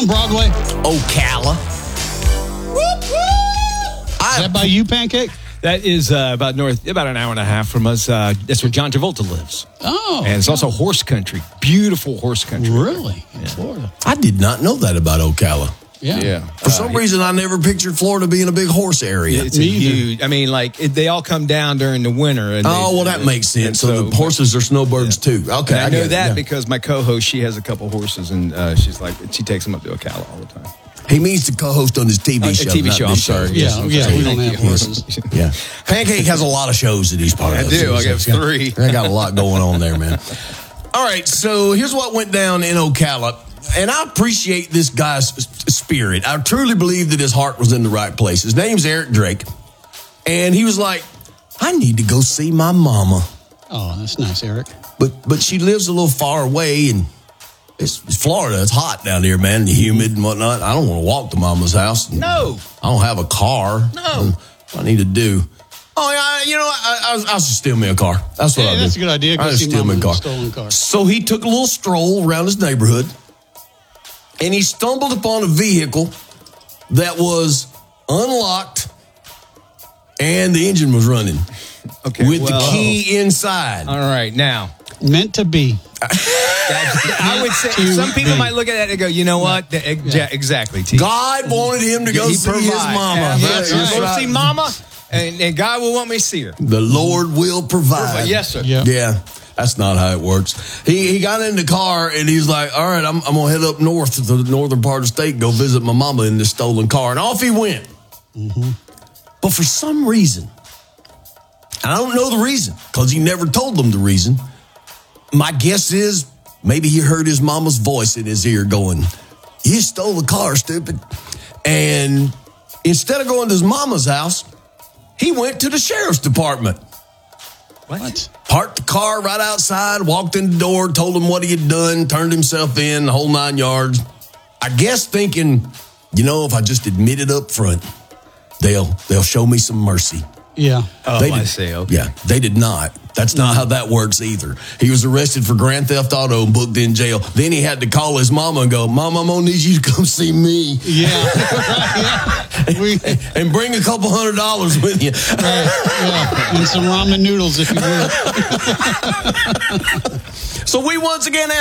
on Broadway? Ocala. Is that by you, Pancake? That is about an hour and a half from us. That's where John Travolta lives. Oh. And it's also horse country. Beautiful horse country. Really? In Florida. I did not know that about Ocala. Yeah. For some reason, I never pictured Florida being a big horse area. It's huge. I mean, they all come down during the winter. And that makes sense. So the horses are snowbirds too. Okay, I know that because my co-host, she has a couple horses, and she takes them up to Ocala all the time. He means to co-host on his TV show. TV show, I'm sorry. Yeah, we don't have horses. Yeah. Pancake has a lot of shows that he's part of. I do. I got 3. I got a lot going on there, man. All right, so here's what went down in Ocala. And I appreciate this guy's spirit. I truly believe that his heart was in the right place. His name's Eric Drake. And he was like, I need to go see my mama. Oh, that's nice, Eric. But she lives a little far away, and it's Florida. It's hot down here, man, and humid and whatnot. I don't want to walk to mama's house. No. I don't have a car. No. What I need to do. Oh, yeah, I'll just steal me a car. That's what I'll do. That's a good idea. I'll just steal me a car. Stolen car. So he took a little stroll around his neighborhood, and he stumbled upon a vehicle that was unlocked, and the engine was running. Okay. With the key inside. All right, now. Meant to be. I would say some people might look at that and go, you know what? Exactly. T. God wanted him to go see his mama. Go see mama, and God will want me to see her. The Lord will provide. Yes, sir. Yeah. That's not how it works. He got in the car and he's like, all right, I'm going to head up north to the northern part of the state and go visit my mama in this stolen car. And off he went. Mm-hmm. But for some reason, and I don't know the reason because he never told them the reason. My guess is maybe he heard his mama's voice in his ear going, you stole the car, stupid. And instead of going to his mama's house, he went to the sheriff's department. What? Parked the car right outside, walked in the door, told him what he had done, turned himself in, the whole 9 yards. I guess thinking, if I just admit it up front, they'll show me some mercy. Yeah. I see. Okay. Yeah, they did not. That's not how that works either. He was arrested for grand theft auto and booked in jail. Then he had to call his mama and go, Mom, I'm going to need you to come see me. Yeah. And bring a couple $100 with you. Right. Yeah. And some ramen noodles, if you will. So we once again ask